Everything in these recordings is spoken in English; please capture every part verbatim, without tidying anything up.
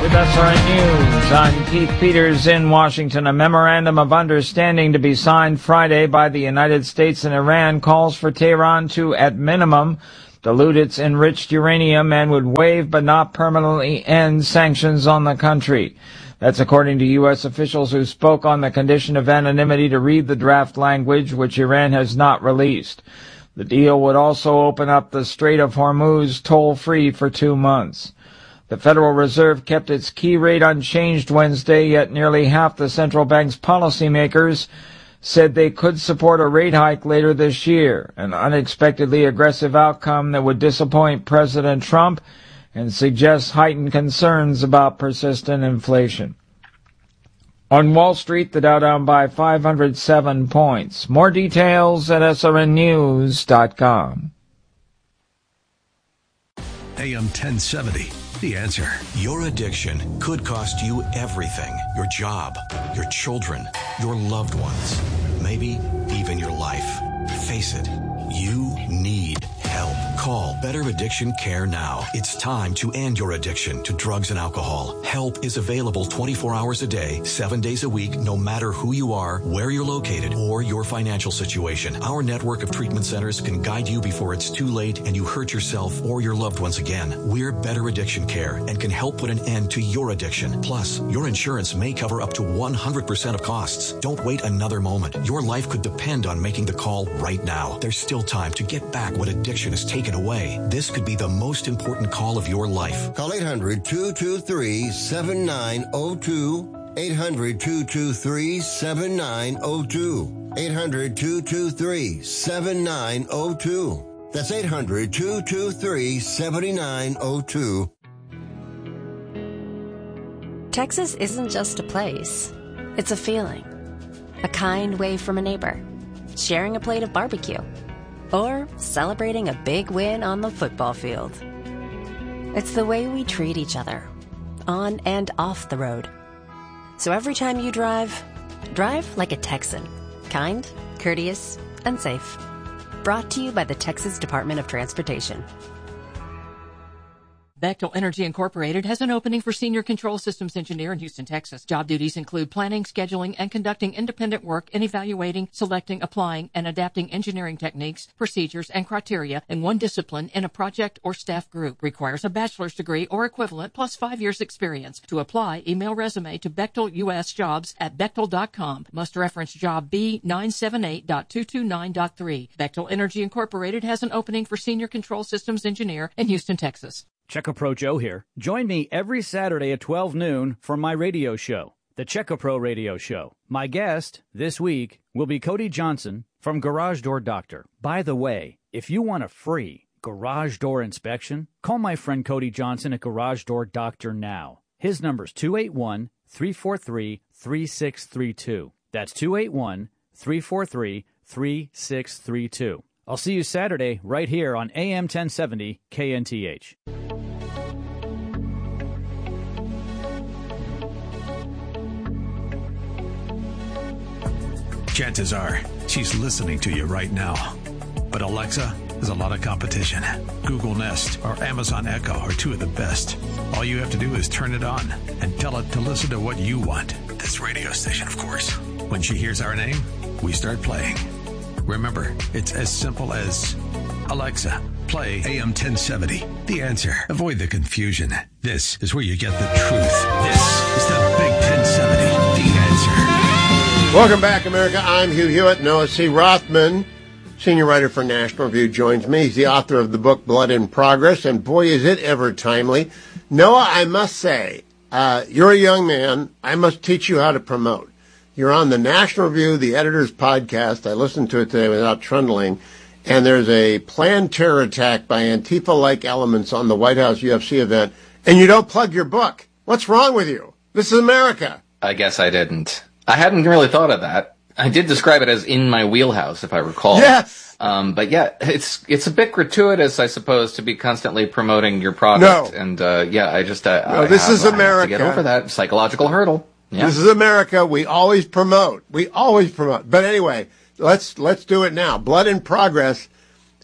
With S R N News, I'm Keith Peters in Washington. A memorandum of understanding to be signed Friday by the United States and Iran calls for Tehran to, at minimum, dilute its enriched uranium and would waive but not permanently end sanctions on the country. That's according to U S officials who spoke on the condition of anonymity to read the draft language, which Iran has not released. The deal would also open up the Strait of Hormuz toll-free for two months. The Federal Reserve kept its key rate unchanged Wednesday, yet nearly half the central bank's policymakers said they could support a rate hike later this year, an unexpectedly aggressive outcome that would disappoint President Trump and suggest heightened concerns about persistent inflation. On Wall Street, the Dow down by five hundred seven points. More details at S R N news dot com. A M ten seventy. The Answer. Your addiction could cost you everything. Your job, your children, your loved ones, maybe even your life. Face it, you need help. Call Better Addiction Care now. It's time to end your addiction to drugs and alcohol. Help is available twenty-four hours a day, seven days a week, no matter who you are, where you're located, or your financial situation. Our network of treatment centers can guide you before it's too late and you hurt yourself or your loved ones again. We're Better Addiction Care and can help put an end to your addiction. Plus, your insurance may cover up to one hundred percent of costs. Don't wait another moment. Your life could depend on making the call right now. There's still time to get back what addiction has taken away. This could be the most important call of your life. Call eight hundred, two two three, seven nine zero two. eight hundred, two two three, seven nine zero two. eight hundred, two two three, seven nine zero two. That's eight hundred, two two three, seven nine zero two. Texas isn't just a place. It's a feeling. A kind wave from a neighbor. Sharing a plate of barbecue. Or celebrating a big win on the football field. It's the way we treat each other, on and off the road. So every time you drive, drive like a Texan. Kind, courteous, and safe. Brought to you by the Texas Department of Transportation. Bechtel Energy Incorporated has an opening for Senior Control Systems Engineer in Houston, Texas. Job duties include planning, scheduling, and conducting independent work in evaluating, selecting, applying, and adapting engineering techniques, procedures, and criteria in one discipline in a project or staff group. Requires a bachelor's degree or equivalent plus five years experience. To apply, email resume to BechtelUSjobs at Bechtel dot com. Must reference job B nine seven eight dot two two nine dot three. Bechtel Energy Incorporated has an opening for Senior Control Systems Engineer in Houston, Texas. CheckaPro Joe here. Join me every Saturday at twelve noon for my radio show, the CheckaPro Radio Show. My guest this week will be Cody Johnson from Garage Door Doctor. By the way, if you want a free garage door inspection, call my friend Cody Johnson at Garage Door Doctor now. His number is two eight one, three four three, three six three two. That's two eight one, three four three, three six three two. I'll see you Saturday right here on A M ten seventy K N T H. Chances are she's listening to you right now. But Alexa, there's a lot of competition. Google Nest or Amazon Echo are two of the best. All you have to do is turn it on and tell it to listen to what you want. This radio station, of course. When she hears our name, we start playing. Remember, it's as simple as Alexa, play A M ten seventy. The Answer. Avoid the confusion. This is where you get the truth. This is the Big ten seventy. The Answer. Welcome back, America. I'm Hugh Hewitt. Noah C. Rothman, senior writer for National Review, joins me. He's the author of the book Blood in Progress, and boy, is it ever timely. Noah, I must say, uh, you're a young man. I must teach you how to promote. You're on the National Review, the editor's podcast. I listened to it today without trundling. And there's a planned terror attack by Antifa-like elements on the White House U F C event, and you don't plug your book. What's wrong with you? This is America. I guess I didn't. I hadn't really thought of that. I did describe it as in my wheelhouse, if I recall. Yes. Um, but yeah, it's it's a bit gratuitous, I suppose, to be constantly promoting your product. No. And uh, yeah, I just uh, no, I this have, is I have America. to get over that psychological hurdle. Yeah. This is America. We always promote. We always promote. But anyway, let's let's do it now. Blood in Progress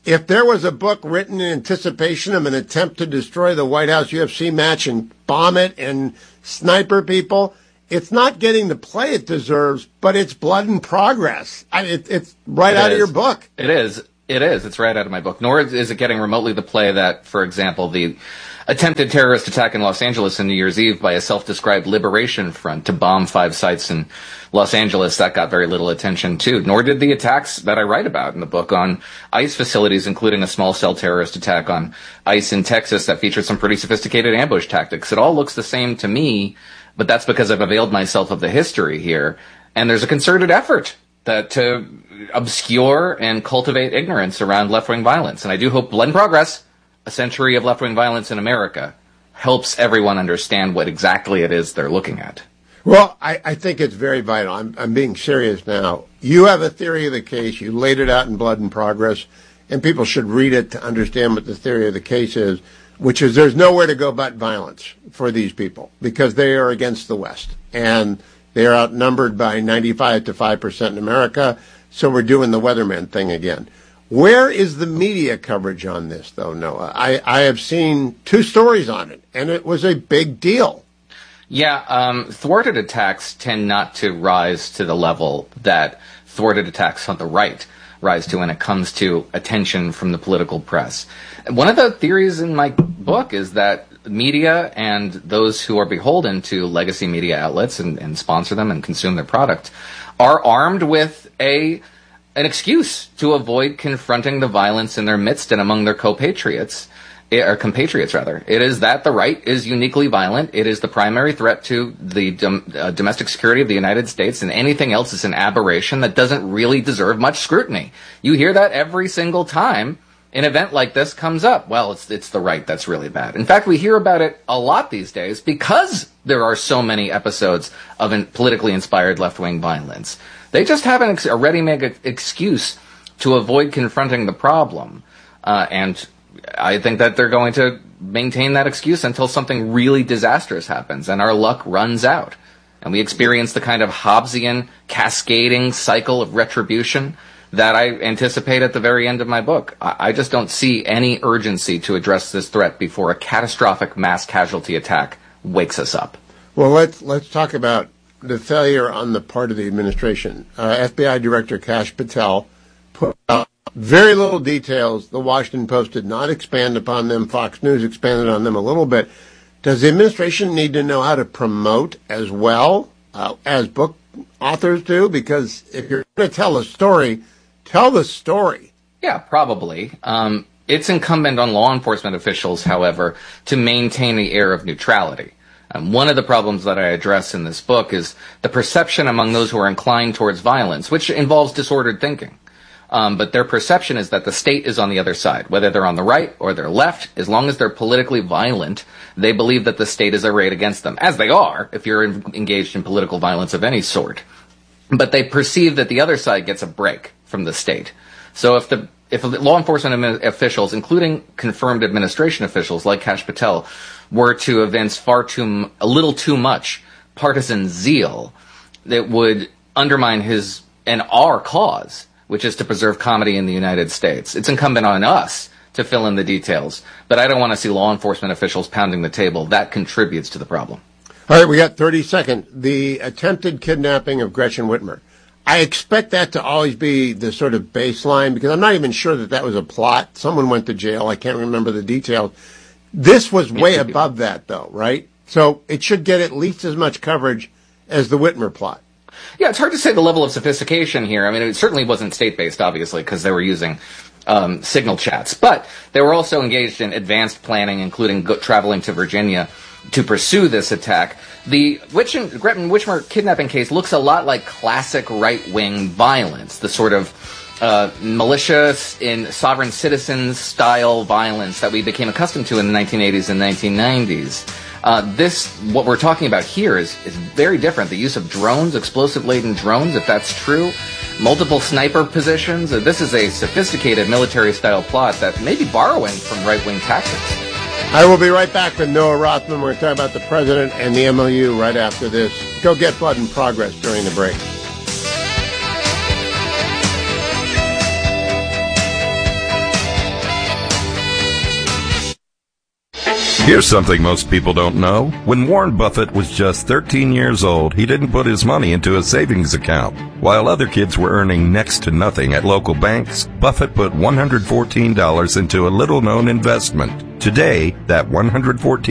if there was a book written in anticipation of an attempt to destroy the White House U F C match and bomb it and sniper people, it's not getting the play it deserves, but it's Blood in Progress. I mean, it, it's right It out is. of your book. It is. It is. It's right out of my book. Nor is it getting remotely the play that, for example, the attempted terrorist attack in Los Angeles on New Year's Eve by a self-described liberation front to bomb five sites in Los Angeles, that got very little attention too. Nor did the attacks that I write about in the book on ICE facilities, including a small cell terrorist attack on ICE in Texas that featured some pretty sophisticated ambush tactics. It all looks the same to me, but that's because I've availed myself of the history here. And there's a concerted effort that to obscure and cultivate ignorance around left-wing violence. And I do hope Blood in Progress, A Century of Left-Wing Violence in America, helps everyone understand what exactly it is they're looking at. Well, I, I think it's very vital. I'm, I'm being serious now. You have a theory of the case. You laid it out in Blood in Progress, and people should read it to understand what the theory of the case is, which is there's nowhere to go but violence for these people because they are against the West. And they are outnumbered by ninety-five to five percent in America, so we're doing the weatherman thing again. Where is the media coverage on this, though, Noah? I, I have seen two stories on it, and it was a big deal. Yeah, um, thwarted attacks tend not to rise to the level that thwarted attacks on the right rise to when it comes to attention from the political press. One of the theories in my book is that media and those who are beholden to legacy media outlets and, and sponsor them and consume their product are armed with a an excuse to avoid confronting the violence in their midst and among their compatriots, or compatriots rather. It is that the right is uniquely violent. It is the primary threat to the dom- uh, domestic security of the United States, and anything else is an aberration that doesn't really deserve much scrutiny. You hear that every single time an event like this comes up. Well, it's it's the right that's really bad. In fact, we hear about it a lot these days because there are so many episodes of in politically inspired left-wing violence. They just have an ex- a ready-made excuse to avoid confronting the problem. Uh, and I think that they're going to maintain that excuse until something really disastrous happens and our luck runs out. And we experience the kind of Hobbesian cascading cycle of retribution that I anticipate at the very end of my book. I just don't see any urgency to address this threat before a catastrophic mass casualty attack wakes us up. Well, let's let's talk about the failure on the part of the administration. Uh, F B I Director Kash Patel put out very little details. The Washington Post did not expand upon them. Fox News expanded on them a little bit. Does the administration need to know how to promote as well uh, as book authors do? Because if you're going to tell a story, tell the story. Yeah, probably. Um, it's incumbent on law enforcement officials, however, to maintain the air of neutrality. Um, one of the problems that I address in this book is the perception among those who are inclined towards violence, which involves disordered thinking. Um, but their perception is that the state is on the other side. Whether they're on the right or they're left, as long as they're politically violent, they believe that the state is arrayed against them, as they are if you're in, engaged in political violence of any sort. But they perceive that the other side gets a break from the state. So if the if law enforcement officials, including confirmed administration officials like Kash Patel, were to evince far too, a little too much partisan zeal, that would undermine his and our cause, which is to preserve comedy in the United States. It's incumbent on us to fill in the details, but I don't want to see law enforcement officials pounding the table. That contributes to the problem. All right, we got thirty seconds. The attempted kidnapping of Gretchen Whitmer. I expect that to always be the sort of baseline because I'm not even sure that that was a plot. Someone went to jail. I can't remember the details. This was way above that, though, right? So it should get at least as much coverage as the Whitmer plot. Yeah, it's hard to say the level of sophistication here. I mean, it certainly wasn't state-based, obviously, because they were using um, signal chats. But they were also engaged in advanced planning, including go- traveling to Virginia to pursue this attack. The Gretchen Whitmer kidnapping case looks a lot like classic right-wing violence, the sort of uh, malicious in sovereign citizens style violence that we became accustomed to in the nineteen eighties and nineteen nineties. Uh, this, what we're talking about here is, is very different. The use of drones, explosive-laden drones, if that's true, multiple sniper positions. Uh, this is a sophisticated military-style plot that may be borrowing from right-wing tactics. I will be right back with Noah Rothman. We're talking about the president and the M O U right after this. Go get Blood in Progress during the break. Here's something most people don't know. When Warren Buffett was just thirteen years old, he didn't put his money into a savings account. While other kids were earning next to nothing at local banks, Buffett put one hundred fourteen dollars into a little-known investment. Today, that one hundred fourteen